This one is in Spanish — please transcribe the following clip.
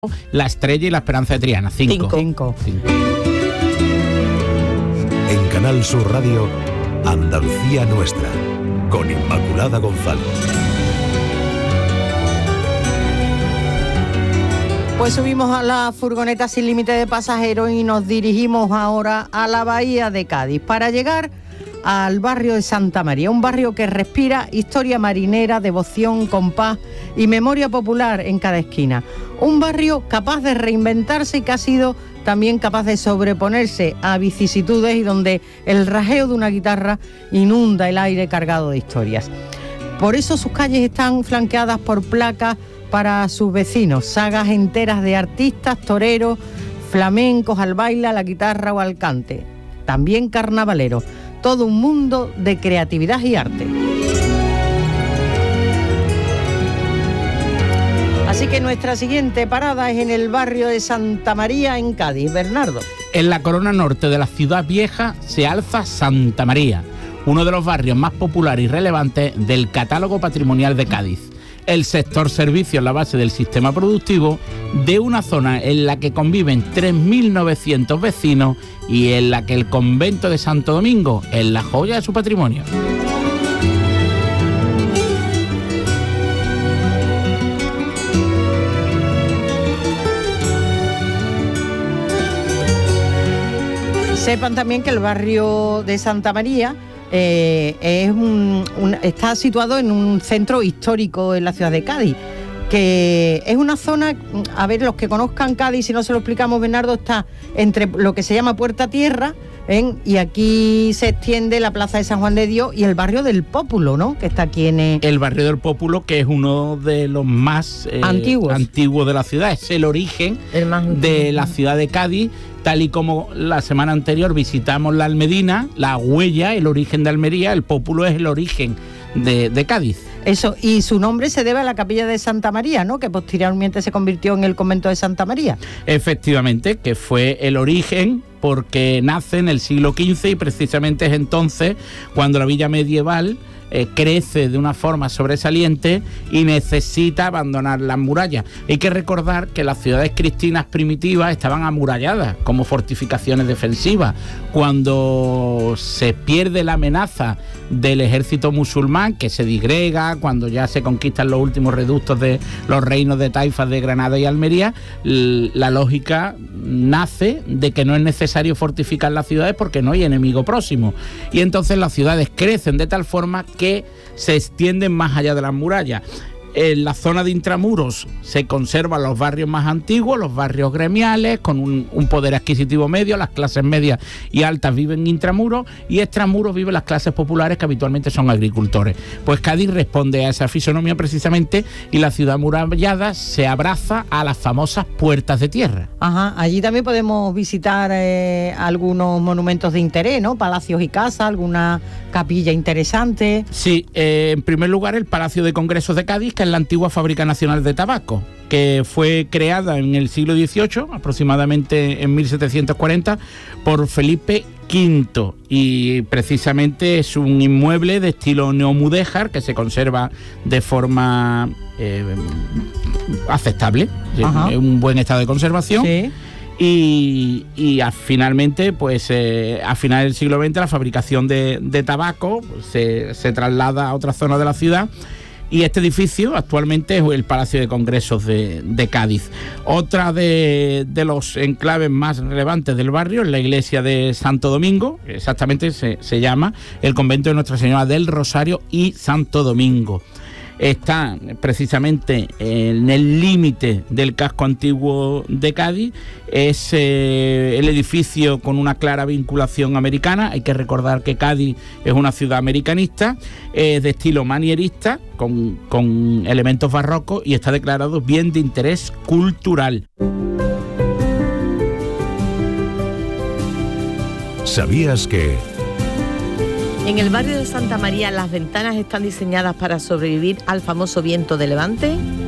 La Estrella y la Esperanza de Triana. 5. En Canal Sur Radio, Andalucía Nuestra, con Inmaculada González. Pues subimos a la furgoneta sin límite de pasajeros y nos dirigimos ahora a la bahía de Cádiz para llegar al barrio de Santa María, un barrio que respira historia marinera, devoción, compás y memoria popular en cada esquina. Un barrio capaz de reinventarse y que ha sido también capaz de sobreponerse a vicisitudes y donde el rajeo de una guitarra inunda el aire cargado de historias. Por eso sus calles están flanqueadas por placas para sus vecinos, sagas enteras de artistas, toreros, flamencos al baile, a la guitarra o al cante, también carnavaleros. Todo un mundo de creatividad y arte. Así que nuestra siguiente parada es en el barrio de Santa María, en Cádiz. Bernardo. En la corona norte de la ciudad vieja se alza Santa María, uno de los barrios más populares y relevantes del catálogo patrimonial de Cádiz. El sector servicio es la base del sistema productivo de una zona en la que conviven 3.900 vecinos y en la que el convento de Santo Domingo es la joya de su patrimonio. Sepan también que el barrio de Santa María está situado en un centro histórico en la ciudad de Cádiz, que es una zona, a ver, los que conozcan Cádiz, si no se lo explicamos, Bernardo, está entre lo que se llama Puerta Tierra, y aquí se extiende la Plaza de San Juan de Dios y el barrio del Pópulo, ¿no?, que está aquí en el barrio del Pópulo, que es uno de los más antiguos de la ciudad, es el origen de la ciudad de Cádiz. Tal y como la semana anterior visitamos la Almedina, la huella, el origen de Almería, el Pópulo es el origen de Cádiz. Eso, y su nombre se debe a la capilla de Santa María, ¿no?, que posteriormente se convirtió en el convento de Santa María. Efectivamente, que fue el origen porque nace en el siglo XV y precisamente es entonces cuando la villa medieval crece de una forma sobresaliente y necesita abandonar las murallas. Hay que recordar que las ciudades cristianas primitivas estaban amuralladas como fortificaciones defensivas. Cuando se pierde la amenaza del ejército musulmán, que se disgrega, cuando ya se conquistan los últimos reductos de los reinos de taifas de Granada y Almería, la lógica nace de que no es necesario fortificar las ciudades porque no hay enemigo próximo. Y entonces las ciudades crecen de tal forma que se extienden más allá de las murallas. En la zona de intramuros se conservan los barrios más antiguos, los barrios gremiales, con un poder adquisitivo medio. Las clases medias y altas viven intramuros y extramuros viven las clases populares, que habitualmente son agricultores. Pues Cádiz responde a esa fisonomía precisamente y la ciudad amurallada se abraza a las famosas puertas de tierra. Ajá, allí también podemos visitar algunos monumentos de interés, ¿no? Palacios y casas, alguna capilla interesante. Sí, en primer lugar el Palacio de Congresos de Cádiz, que es la antigua Fábrica Nacional de Tabaco, que fue creada en el siglo XVIII, aproximadamente en 1740, por Felipe V, y precisamente es un inmueble de estilo neomudéjar que se conserva de forma aceptable, en un buen estado de conservación. Sí. Y finalmente, pues a finales del siglo XX, la fabricación de tabaco se traslada a otra zona de la ciudad. Y este edificio actualmente es el Palacio de Congresos de Cádiz. Otra de los enclaves más relevantes del barrio es la iglesia de Santo Domingo, exactamente se llama el convento de Nuestra Señora del Rosario y Santo Domingo. Está precisamente en el límite del casco antiguo de Cádiz. Es el edificio con una clara vinculación americana. Hay que recordar que Cádiz es una ciudad americanista, de estilo manierista, con elementos barrocos, y está declarado bien de interés cultural. ¿Sabías que...? En el barrio de Santa María las ventanas están diseñadas para sobrevivir al famoso viento de levante.